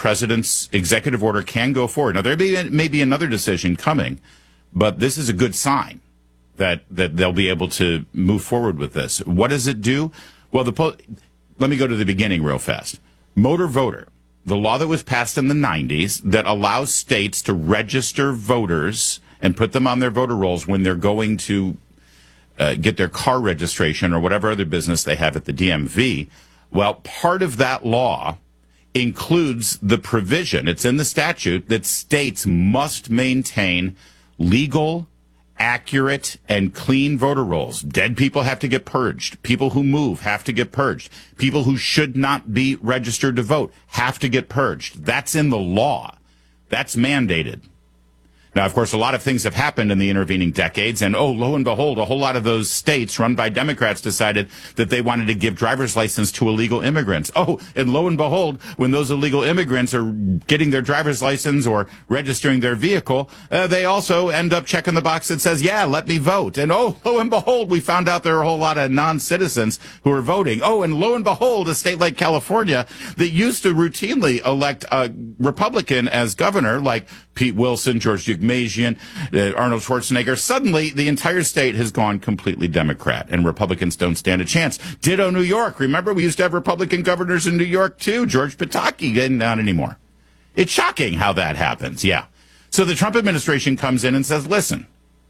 president's executive order can go forward. Now, there may be another decision coming, but this is a good sign that they'll be able to move forward with this. What does it do? Well, let me go to the beginning real fast. Motor voter, the law that was passed in the 90s that allows states to register voters and put them on their voter rolls when they're going to get their car registration or whatever other business they have at the DMV. Well, part of that law includes the provision, it's in the statute, that states must maintain legal, accurate, and clean voter rolls. Dead people have to get purged. People who move have to get purged. People who should not be registered to vote have to get purged. That's in the law. That's mandated. Now, of course, a lot of things have happened in the intervening decades, and lo and behold, a whole lot of those states run by Democrats decided that they wanted to give driver's license to illegal immigrants. And lo and behold, when those illegal immigrants are getting their driver's license or registering their vehicle, they also end up checking the box that says, yeah, let me vote. And lo and behold, we found out there are a whole lot of non-citizens who are voting. And lo and behold, a state like California that used to routinely elect a Republican as governor, like Pete Wilson, George Deukmejian, Arnold Schwarzenegger. Suddenly, the entire state has gone completely Democrat, and Republicans don't stand a chance. Ditto New York. Remember, we used to have Republican governors in New York, too. George Pataki, not anymore. It's shocking how that happens, yeah. So the Trump administration comes in and says, listen,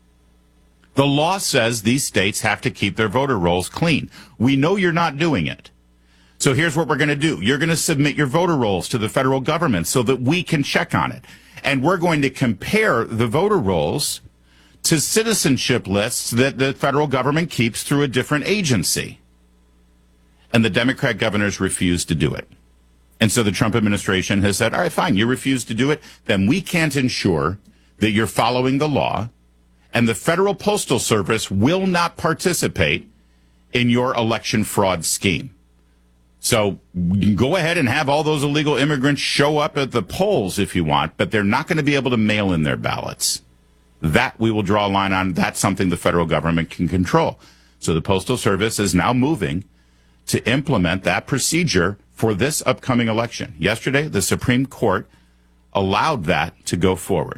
the law says these states have to keep their voter rolls clean. We know you're not doing it. So here's what we're going to do. You're going to submit your voter rolls to the federal government so that we can check on it. And we're going to compare the voter rolls to citizenship lists that the federal government keeps through a different agency. And the Democrat governors refused to do it. And so the Trump administration has said, all right, fine, you refuse to do it, then we can't ensure that you're following the law, and the Federal Postal Service will not participate in your election fraud scheme. So you can go ahead and have all those illegal immigrants show up at the polls if you want, but they're not going to be able to mail in their ballots. That we will draw a line on. That's something the federal government can control. So the Postal Service is now moving to implement that procedure for this upcoming election. Yesterday, the Supreme Court allowed that to go forward.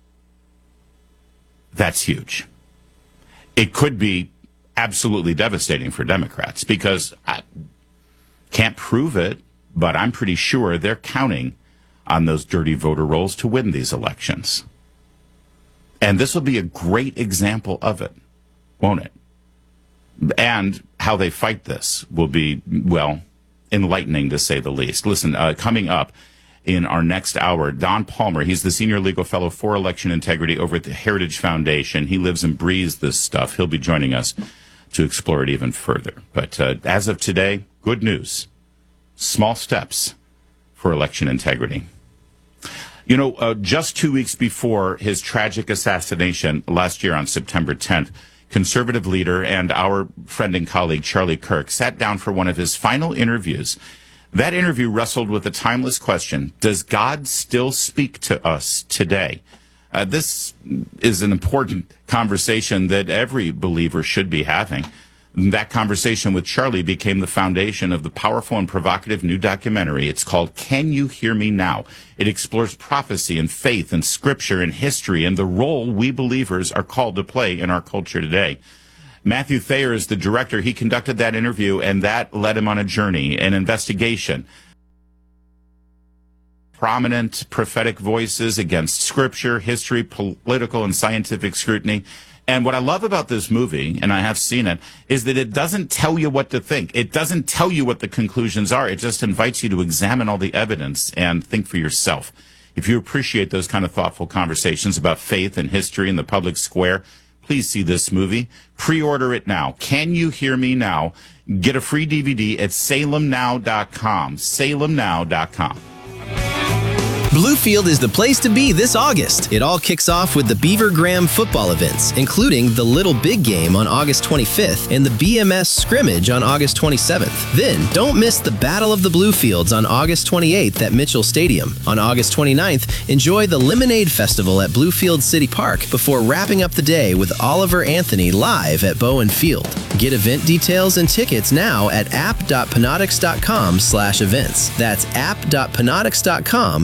That's huge. It could be absolutely devastating for Democrats because can't prove it, but I'm pretty sure they're counting on those dirty voter rolls to win these elections. And this will be a great example of it, won't it? And how they fight this will be, well, enlightening to say the least. Listen, coming up in our next hour, Don Palmer, he's the Senior Legal Fellow for Election Integrity over at the Heritage Foundation. He lives and breathes this stuff. He'll be joining us to explore it even further. But as of today, good news. Small steps for election integrity. You know, just 2 weeks before his tragic assassination last year on September 10th, conservative leader and our friend and colleague Charlie Kirk sat down for one of his final interviews. That interview wrestled with a timeless question: does God still speak to us today? This is an important conversation that every believer should be having. That conversation with Charlie became the foundation of the powerful and provocative new documentary. It's called Can You Hear Me Now? It explores prophecy and faith and scripture and history and the role we believers are called to play in our culture today. Matthew Thayer is the director. He conducted that interview, and that led him on a journey, an investigation. Prominent prophetic voices against scripture, history, political, and scientific scrutiny. And what I love about this movie, and I have seen it, is that it doesn't tell you what to think. It doesn't tell you what the conclusions are. It just invites you to examine all the evidence and think for yourself. If you appreciate those kind of thoughtful conversations about faith and history in the public square, please see this movie. Pre-order it now. Can You Hear Me Now? Get a free DVD at salemnow.com. salemnow.com. Bluefield is the place to be this August. It all kicks off with the Beaver Graham football events, including the Little Big Game on August 25th and the BMS Scrimmage on August 27th. Then, don't miss the Battle of the Bluefields on August 28th at Mitchell Stadium. On August 29th, enjoy the Lemonade Festival at Bluefield City Park before wrapping up the day with Oliver Anthony live at Bowen Field. Get event details and tickets now at app.panatics.com/events. That's app.panatics.com